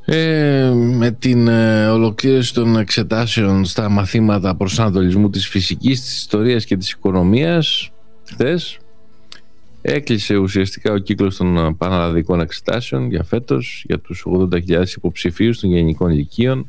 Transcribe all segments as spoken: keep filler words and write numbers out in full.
Ε, με την ε, ολοκλήρωση των εξετάσεων στα μαθήματα προσανατολισμού της φυσικής, της ιστορίας και της οικονομίας χθες, έκλεισε ουσιαστικά ο κύκλος των πανελλαδικών εξετάσεων για φέτος για τους ογδόντα χιλιάδες υποψηφίους των γενικών λυκείων.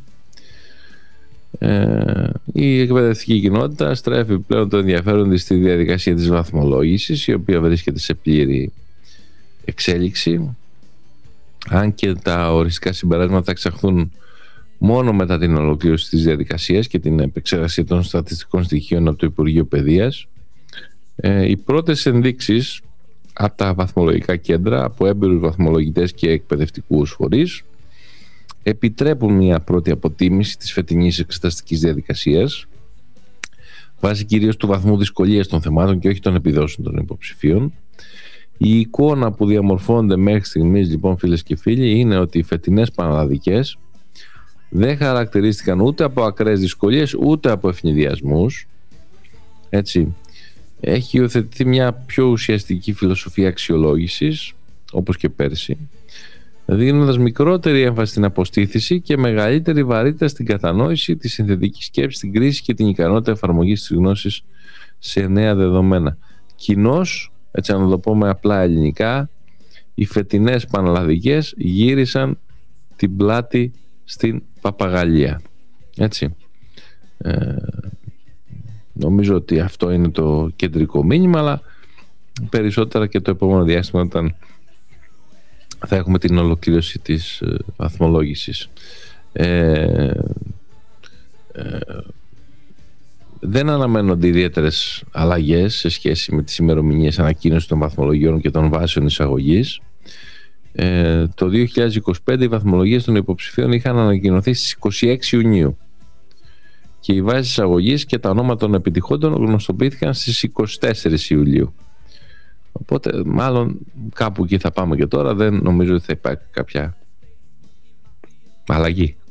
Ε, η εκπαιδευτική κοινότητα στρέφει πλέον το ενδιαφέρον της στη διαδικασία της βαθμολόγησης, η οποία βρίσκεται σε πλήρη εξέλιξη, αν και τα οριστικά συμπεράσματα θα εξαχθούν μόνο μετά την ολοκλήρωση της διαδικασίας και την επεξεργασία των στατιστικών στοιχείων από το Υπουργείο Παιδείας. Ε, οι πρώτες ενδείξεις από τα βαθμολογικά κέντρα, από έμπειρους βαθμολογητές και εκπαιδευτικούς φορείς, επιτρέπουν μια πρώτη αποτίμηση της φετινής εξεταστικής διαδικασίας βάσει κυρίως του βαθμού δυσκολίας των θεμάτων και όχι των επιδόσεων των υποψηφίων. Η εικόνα που διαμορφώνεται μέχρι στιγμής, λοιπόν, φίλες και φίλοι, είναι ότι οι φετινές πανελλαδικές δεν χαρακτηρίστηκαν ούτε από ακραίες δυσκολίες ούτε από ευνηδιασμούς. Έτσι, έχει υιοθετηθεί μια πιο ουσιαστική φιλοσοφία αξιολόγησης, όπως και πέρσι, δίνοντας μικρότερη έμφαση στην αποστήθηση και μεγαλύτερη βαρύτητα στην κατανόηση, τη συνθετική σκέψη, την κρίση και την ικανότητα εφαρμογής της γνώσης σε νέα δεδομένα. Κοινώς, έτσι να το πούμε απλά ελληνικά, οι φετινές πανελλαδικές γύρισαν την πλάτη στην παπαγαλία. Έτσι. Ε, νομίζω ότι αυτό είναι το κεντρικό μήνυμα, αλλά περισσότερα και το επόμενο διάστημα, όταν θα έχουμε την ολοκλήρωση της ε, βαθμολόγησης. Ε, ε, δεν αναμένονται ιδιαίτερες αλλαγές σε σχέση με τις ημερομηνίες ανακοίνωσης των βαθμολογιών και των βάσεων εισαγωγής. Ε, το δύο χιλιάδες είκοσι πέντε οι βαθμολογίες των υποψηφίων είχαν ανακοινωθεί στις είκοσι έξι Ιουνίου και οι βάσεις εισαγωγής και τα ονόματα των επιτυχόντων γνωστοποιήθηκαν στις είκοσι τέσσερις Ιουλίου. Οπότε μάλλον κάπου εκεί θα πάμε και τώρα. Δεν νομίζω ότι θα υπάρχει κάποια αλλαγή.